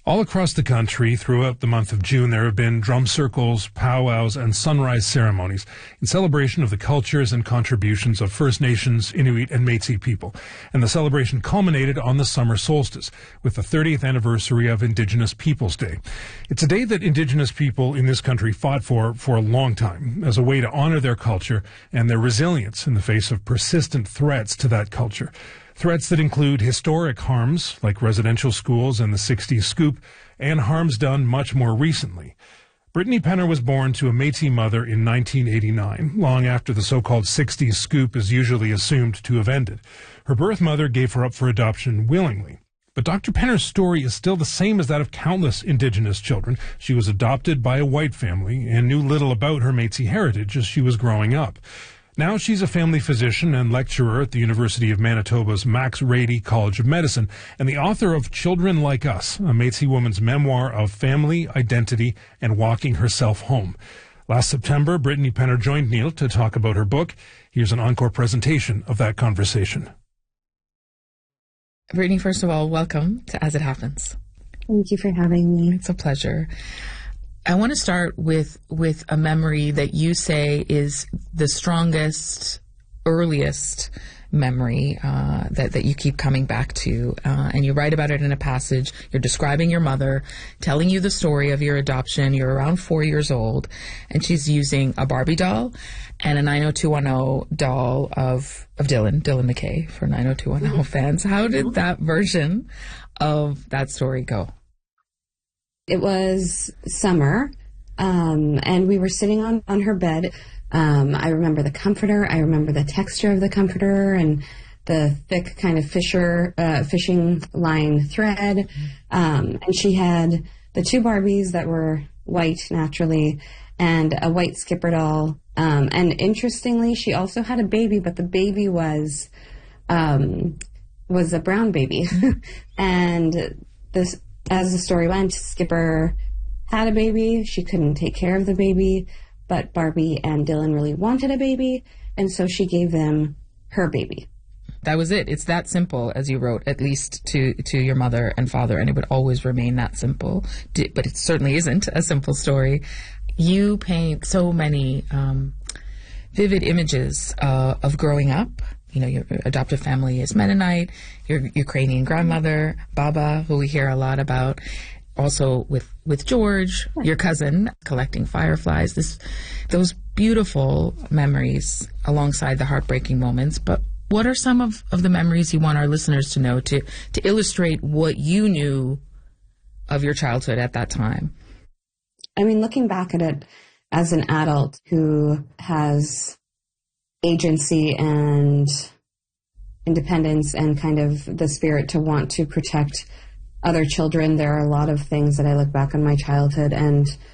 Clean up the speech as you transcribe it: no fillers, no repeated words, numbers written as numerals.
All across the country, throughout the month of June, there have been drum circles, powwows, and sunrise ceremonies in celebration of the cultures and contributions of First Nations, Inuit, and Métis people. And the celebration culminated on the summer solstice with the 30th anniversary of Indigenous Peoples Day. It's a day that Indigenous people in this country fought for a long time as a way to honor their culture and their resilience in the face of persistent threats to that culture. Threats that include historic harms, like residential schools and the 60s scoop, and harms done much more recently. Brittany Penner was born to a Métis mother in 1989, long after the so-called 60s scoop is usually assumed to have ended. Her birth mother gave her up for adoption willingly. But Dr. Penner's story is still the same as that of countless Indigenous children. She was adopted by a white family and knew little about her Métis heritage as she was growing up. Now she's a family physician and lecturer at the University of Manitoba's Max Rady College of Medicine and the author of Children Like Us, a Métis woman's memoir of family, identity, and walking herself home. Last September, Brittany Penner joined Neil to talk about her book. Here's an encore presentation of that conversation. Brittany, first of all, welcome to As It Happens. Thank you for having me. It's a pleasure. I want to start with a memory that you say is the strongest, earliest memory that you keep coming back to. And you write about it in a passage. You're describing your mother, telling you the story of your adoption. You're around 4 years old, and she's using a Barbie doll and a 90210 doll of Dylan McKay for 90210 fans. How did that version of that story go? It was summer, and we were sitting on her bed. I remember the comforter. I remember the texture of the comforter and the thick kind of fishing line thread. And she had the two Barbies that were white naturally and a white Skipper doll. And interestingly, she also had a baby, but the baby was a brown baby. And this, as the story went, Skipper had a baby. She couldn't take care of the baby, but Barbie and Dylan really wanted a baby, and so she gave them her baby. That was it. It's that simple, as you wrote, at least to your mother and father, and it would always remain that simple. But it certainly isn't a simple story. You paint so many vivid images of growing up. You know, your adoptive family is Mennonite, your Ukrainian grandmother, Baba, who we hear a lot about, also with George, your cousin, collecting fireflies, those beautiful memories alongside the heartbreaking moments. But what are some of the memories you want our listeners to know to illustrate what you knew of your childhood at that time? I mean, looking back at it as an adult who has agency and independence and kind of the spirit to want to protect other children, there are a lot of things that I look back on my childhood and